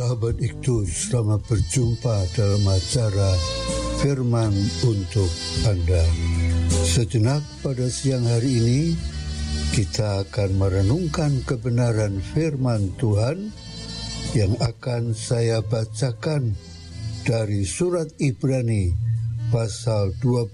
Sahabat Iktus, selamat berjumpa dalam acara Firman untuk Anda. Sejenak pada siang hari ini, kita akan merenungkan kebenaran firman Tuhan yang akan saya bacakan dari surat Ibrani pasal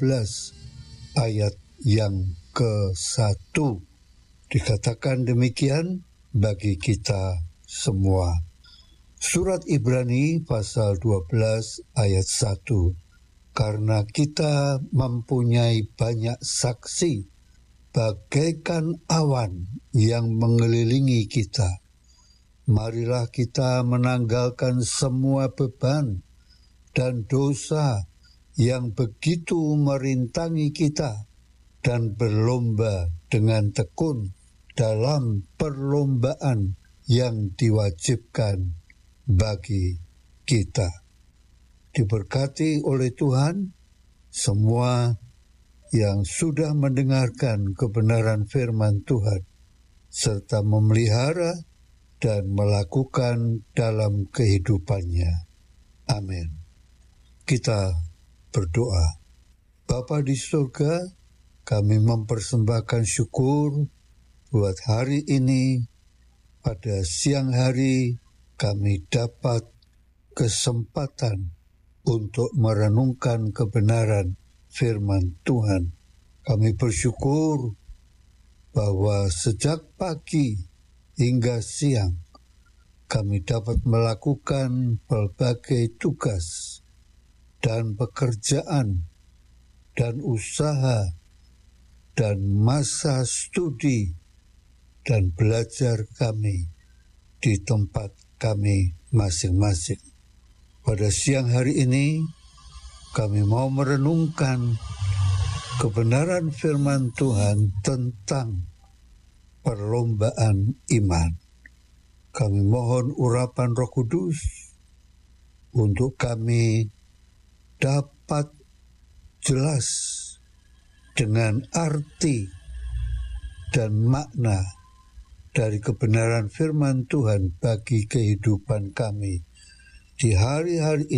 12 ayat yang ke-1. Dikatakan demikian bagi kita semua. Surat Ibrani pasal 12 ayat 1. Karena kita mempunyai banyak saksi bagaikan awan yang mengelilingi kita, marilah kita menanggalkan semua beban dan dosa yang begitu merintangi kita dan berlomba dengan tekun dalam perlombaan yang diwajibkan bagi kita. Diberkati oleh Tuhan semua yang sudah mendengarkan kebenaran firman Tuhan serta memelihara dan melakukan dalam kehidupannya. Amin. Kita berdoa. Bapa di surga, kami mempersembahkan syukur buat hari ini. Pada siang hari kami dapat kesempatan untuk merenungkan kebenaran firman Tuhan. Kami bersyukur bahwa sejak pagi hingga siang kami dapat melakukan berbagai tugas dan pekerjaan dan usaha dan masa studi dan belajar kami di tempat kami masing-masing. Pada siang hari ini, kami mau merenungkan kebenaran firman Tuhan tentang perlombaan iman. Kami mohon urapan Roh Kudus untuk kami dapat jelas dengan arti dan makna dari kebenaran firman Tuhan bagi kehidupan kami di hari-hari